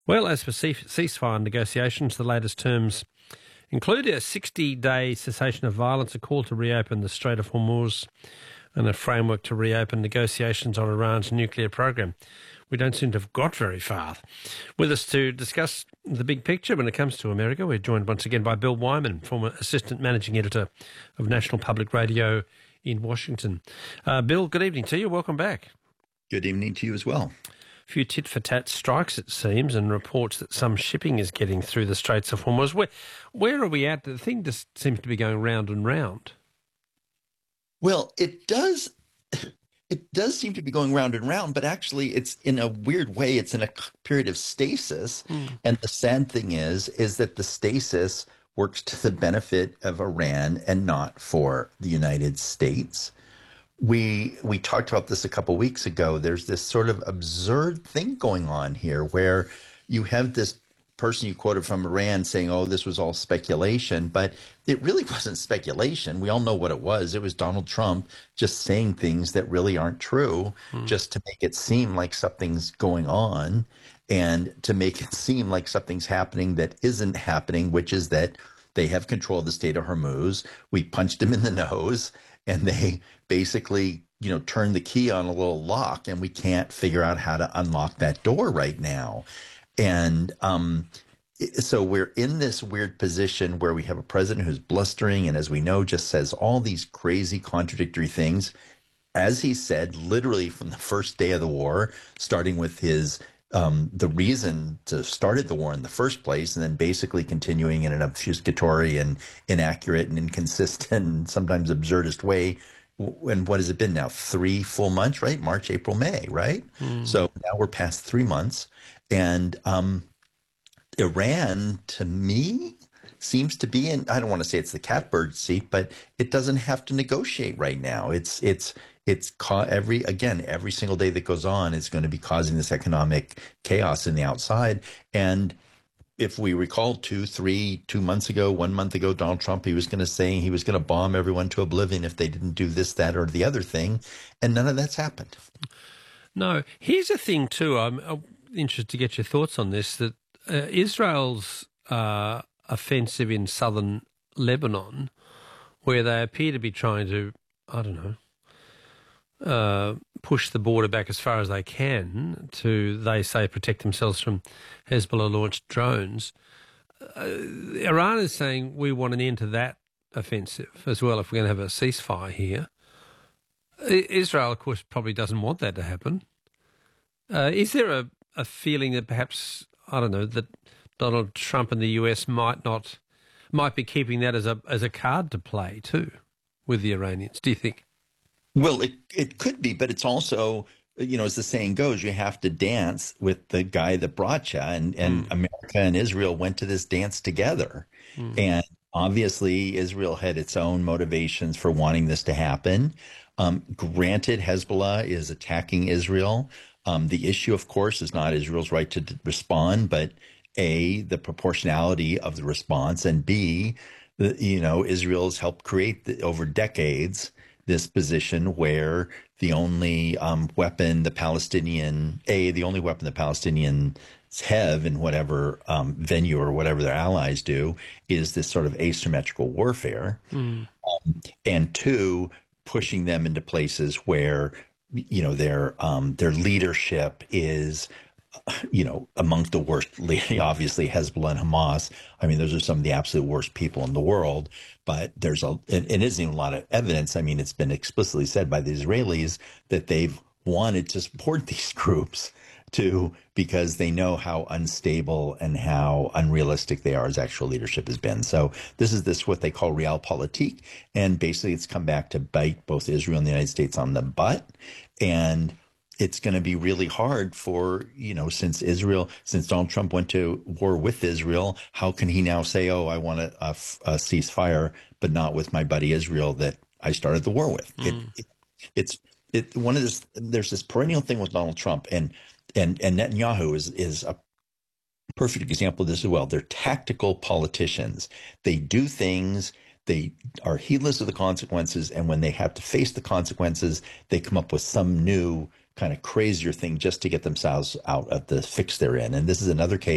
Well, as for ceasefire negotiations, the latest terms include a 60-day cessation of violence, a call to reopen the Strait of Hormuz, and a framework to reopen negotiations on Iran's nuclear program. We don't seem to have got very far. With us to discuss the big picture when it comes to America, we're joined once again by Bill Wyman, former Assistant Managing Editor of National Public Radio in Washington. Bill, good evening to you. Welcome back. Good evening to you as well. A few tit-for-tat strikes, it seems, and reports that some shipping is getting through the Straits of Hormuz. Where are we at? The thing just seems to be going round and round. Well, it does seem to be going round and round, but actually it's in a weird way, it's in a period of stasis. And the sad thing is that the stasis works to the benefit of Iran and not for the United States. We talked about this a couple weeks ago. There's this sort of absurd thing going on here where you have this person you quoted from Iran saying, oh, this was all speculation, but it really wasn't speculation. We all know what it was. It was Donald Trump just saying things that really aren't true, just to make it seem like something's going on and to make it seem like something's happening that isn't happening, which is that they have control of the Strait of Hormuz. We punched them in the nose and they basically, turned the key on a little lock and we can't figure out how to unlock that door right now. And so we're in this weird position where we have a president who's blustering and, as we know, just says all these crazy contradictory things, as he said, literally from the first day of the war, starting with his the reason to started the war in the first place, and then basically continuing in an obfuscatory and inaccurate and inconsistent and sometimes absurdist way. And what has it been now? 3 full months, right? March, April, May, right? So now we're past 3 months. And Iran, to me, seems to be in, I don't want to say it's the catbird seat, but it doesn't have to negotiate right now. It's every single day that goes on is going to be causing this economic chaos in the outside. And if we recall 2 months ago, 1 month ago, Donald Trump, he was going to say he was going to bomb everyone to oblivion if they didn't do this, that, or the other thing. And none of that's happened. No. Here's the thing, too. I'm interested to get your thoughts on this, that Israel's offensive in southern Lebanon, where they appear to be trying to, push the border back as far as they can to, they say, protect themselves from Hezbollah-launched drones. Iran is saying we want an end to that offensive as well if we're going to have a ceasefire here. Israel, of course, probably doesn't want that to happen. Is there a feeling that perhaps, that Donald Trump and the US might be keeping that as a card to play too with the Iranians, do you think? Well, it could be, but it's also, as the saying goes, you have to dance with the guy that brought you. And America and Israel went to this dance together. And obviously, Israel had its own motivations for wanting this to happen. Granted, Hezbollah is attacking Israel. The issue, of course, is not Israel's right to respond, but A, the proportionality of the response, and B, Israel's helped create over decades this position where the only weapon the Palestinians have in whatever venue or whatever their allies do is this sort of asymmetrical warfare. And 2, pushing them into places where, their leadership is, amongst the worst, obviously Hezbollah and Hamas. I mean, those are some of the absolute worst people in the world, but it isn't even a lot of evidence. I mean, it's been explicitly said by the Israelis that they've wanted to support these groups because they know how unstable and how unrealistic they are as actual leadership has been. So this is what they call realpolitik. And basically it's come back to bite both Israel and the United States on the butt. And it's going to be really hard for, since Donald Trump went to war with Israel, how can he now say, oh, I want a ceasefire, but not with my buddy Israel that I started the war with? There's this perennial thing with Donald Trump and Netanyahu is a perfect example of this as well. They're tactical politicians. They do things, they are heedless of the consequences, and when they have to face the consequences, they come up with some new kind of crazier thing just to get themselves out of the fix they're in. And this is another case